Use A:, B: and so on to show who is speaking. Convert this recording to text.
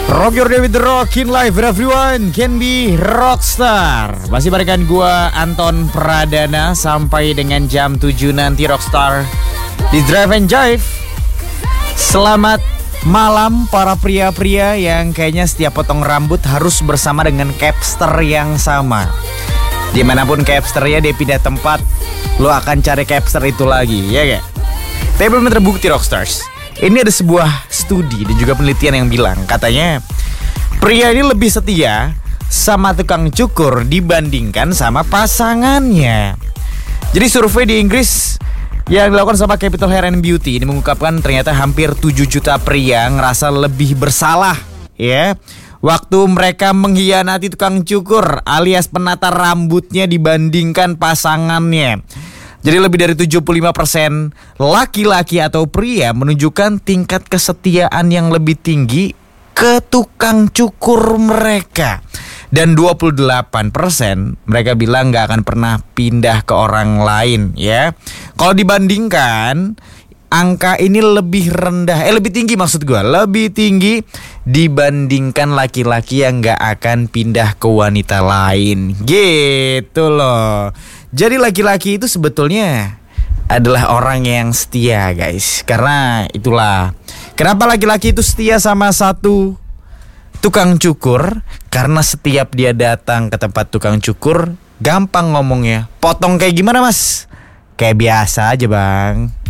A: Rock your day with the rock in life, everyone can be rockstar. Masih barengan gua Anton Pradana sampai dengan jam 7 nanti Rockstar di Drive and Jive. Selamat malam para pria-pria yang kayaknya setiap potong rambut harus bersama dengan capster yang sama. Dimanapun capsternya dia pindah tempat, lo akan cari capster itu lagi, ya gak? Tapi belum terbukti Rockstars. Ini ada sebuah studi dan juga penelitian yang bilang, katanya pria ini lebih setia sama tukang cukur dibandingkan sama pasangannya. Jadi survei di Inggris yang dilakukan sama Capital Hair and Beauty ini mengungkapkan ternyata hampir 7 juta pria ngerasa lebih bersalah ya waktu mereka mengkhianati tukang cukur alias penata rambutnya dibandingkan pasangannya. Jadi lebih dari 75% laki-laki atau pria menunjukkan tingkat kesetiaan yang lebih tinggi ke tukang cukur mereka. Dan 28% mereka bilang gak akan pernah pindah ke orang lain ya. Kalau dibandingkan angka ini lebih rendah, lebih tinggi maksud gue, lebih tinggi dibandingkan laki-laki yang gak akan pindah ke wanita lain. Gitu loh. Jadi laki-laki itu sebetulnya adalah orang yang setia guys. Karena itulah kenapa laki-laki itu setia sama satu tukang cukur. Karena setiap dia datang ke tempat tukang cukur, gampang ngomongnya. Potong kayak gimana mas? Kayak biasa aja bang.